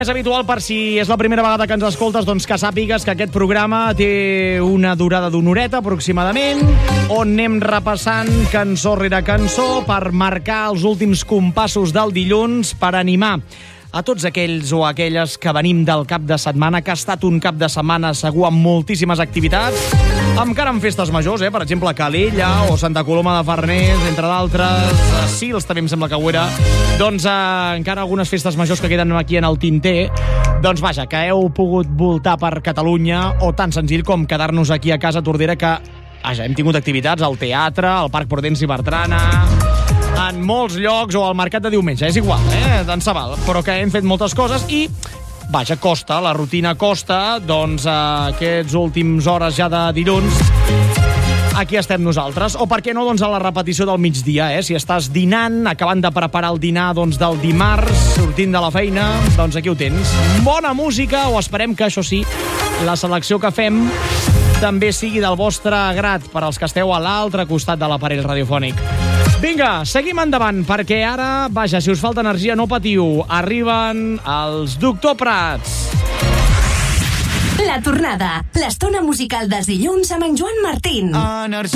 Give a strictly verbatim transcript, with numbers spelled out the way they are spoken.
És habitual, per si és la primera vegada que ens escoltes, doncs que sàpigues que aquest programa té una durada d'una horeta aproximadament, on anem repassant cançó rere cançó per marcar els últims compassos del dilluns, per animar a tots aquells o aquelles que venim del cap de setmana, que ha estat un cap de setmana segur amb moltíssimes activitats, encara amb festes majors, eh? Per exemple, Calella o Santa Coloma de Farners, entre d'altres, Sils també em sembla que ho era, doncs eh, encara algunes festes majors que queden aquí en el tinter. Doncs vaja, que heu pogut voltar per Catalunya, o tan senzill com quedar-nos aquí a casa a Tordera, que vaja, hem tingut activitats al teatre, al Parc Prudenci Bertrana, en molts llocs, o al mercat de diumenge, és igual, eh? Tant se val, però que hem fet moltes coses i, vaja, costa, la rutina costa, doncs eh, aquests últims hores ja de dilluns, aquí estem nosaltres. O per què no, doncs a la repetició del migdia, eh? Si estàs dinant, acabant de preparar el dinar doncs del dimarts, sortint de la feina, doncs aquí ho tens. Bona música, o esperem que, això sí, la selecció que fem també sigui del vostre grat, per als que esteu a l'altre costat de l'aparell radiofònic. Vinga, seguim endavant, perquè ara, vaja, si us falta energia, no patiu. Arriben els Doctor Prats. La tornada, l'estona musical dels dilluns amb en Joan Martín. Energia.